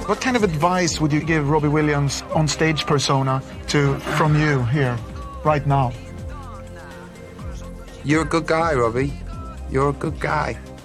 What kind of advice would you give Robbie Williams on stage persona from you here, right now? You're a good guy, Robbie. You're a good guy.